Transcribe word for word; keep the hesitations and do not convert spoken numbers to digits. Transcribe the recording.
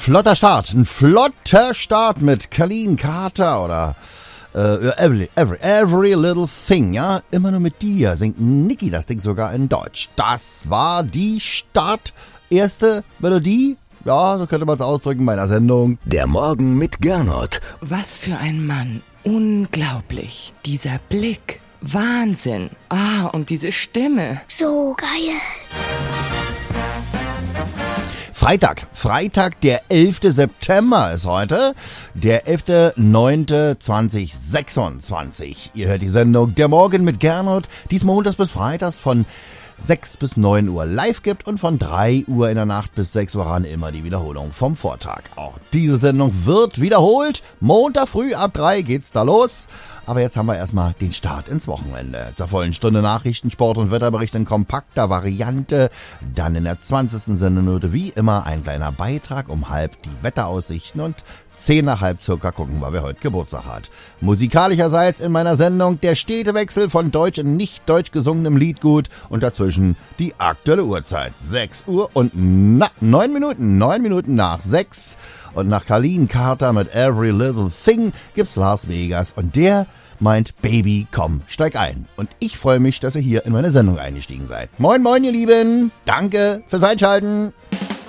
flotter Start, ein flotter Start mit Colleen Carter oder äh, every, every, every Little Thing, ja, immer nur mit dir singt Niki das Ding sogar in Deutsch. Das war die Start, erste Melodie, ja, so könnte man es ausdrücken, meiner Sendung. Der Morgen mit Gernot. Was für ein Mann, unglaublich, dieser Blick, Wahnsinn, ah, und diese Stimme. So geil. Freitag, Freitag, der elfte September ist heute, der elfte neunte zweitausendsechsundzwanzig. Ihr hört die Sendung Der Morgen mit Gernot, die es montags bis freitags von sechs bis neun Uhr live gibt und von drei Uhr in der Nacht bis sechs Uhr ran immer die Wiederholung vom Vortag. Auch diese Sendung wird wiederholt. Montag früh ab drei geht's da los. Aber jetzt haben wir erstmal den Start ins Wochenende. Zur vollen Stunde Nachrichten, Sport und Wetterbericht in kompakter Variante. Dann in der zwanzigsten Sendeminute wie immer ein kleiner Beitrag um halb die Wetteraussichten und zehn nach halb circa gucken wir, wer heute Geburtstag hat. Musikalischerseits in meiner Sendung der stete Wechsel von deutsch und nicht deutsch gesungenem Liedgut und dazwischen die aktuelle Uhrzeit. sechs Uhr und na, neun Minuten, neun Minuten nach sechs. Und nach Colleen Carter mit Every Little Thing gibt's Las Vegas und der meint, Baby, komm, steig ein. Und ich freue mich, dass ihr hier in meine Sendung eingestiegen seid. Moin, moin, ihr Lieben. Danke fürs Einschalten.